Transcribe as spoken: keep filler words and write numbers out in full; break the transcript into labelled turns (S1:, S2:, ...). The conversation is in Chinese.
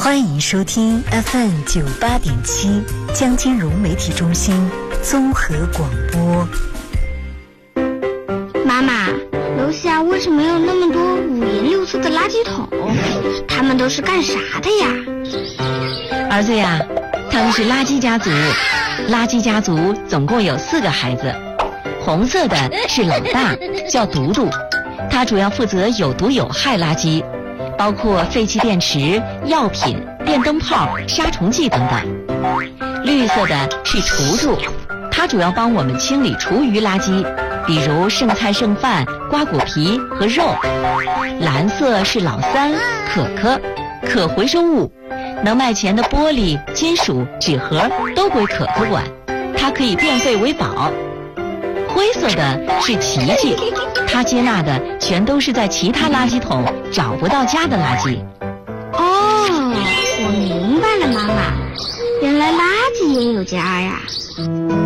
S1: 欢迎收听 F M 九八点七江金融媒体中心综合广播。
S2: 妈妈，楼下为什么有那么多五颜六色的垃圾桶？他们都是干啥的呀？
S3: 儿子呀，他们是垃圾家族。垃圾家族总共有四个孩子，红色的是老大，叫独独，他主要负责有毒有害垃圾，包括废弃电池、药品、电灯泡、杀虫剂等等。绿色的是图图，他主要帮我们清理厨余垃圾，比如剩菜剩饭、瓜果皮和肉。蓝色是老三，可可，可回收物，能卖钱的玻璃、金属、纸盒都归可可管，它可以变废为宝。灰色的是琪琪，他接纳的全都是在其他垃圾桶找不到家的垃圾。
S2: 哦，我明白了，妈妈，原来垃圾也有家呀。